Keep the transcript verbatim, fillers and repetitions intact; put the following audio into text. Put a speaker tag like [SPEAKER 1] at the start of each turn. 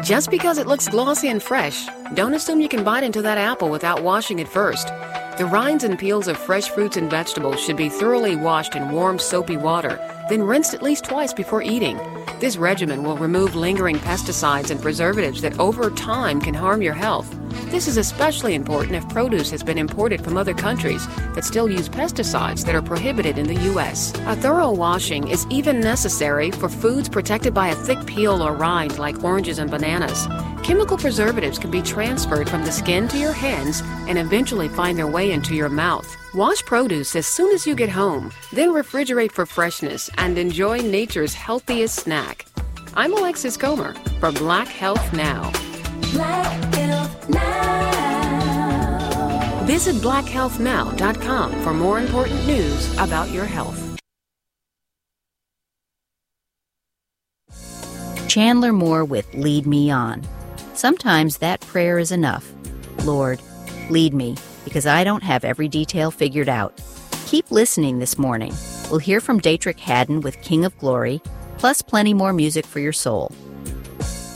[SPEAKER 1] Just because it looks glossy and fresh, don't assume you can bite into that apple without washing it first. The rinds and peels of fresh fruits and vegetables should be thoroughly washed in warm, soapy water, then rinsed at least twice before eating. This regimen will remove lingering pesticides and preservatives that over time can harm your health. This is especially important if produce has been imported from other countries that still use pesticides that are prohibited in the U S. A thorough washing is even necessary for foods protected by a thick peel or rind like oranges and bananas. Chemical preservatives can be transferred from the skin to your hands and eventually find their way into your mouth. Wash produce as soon as you get home, then refrigerate for freshness and enjoy nature's healthiest snack. I'm Alexis Comer for Black Health Now.
[SPEAKER 2] Black Health Now.
[SPEAKER 1] Visit black health now dot com for more important news about your health.
[SPEAKER 3] Chandler Moore with Lead Me On. Sometimes that prayer is enough. Lord, lead me, because I don't have every detail figured out. Keep listening this morning. We'll hear from Dietrich Haddon with King of Glory, plus plenty more music for your soul.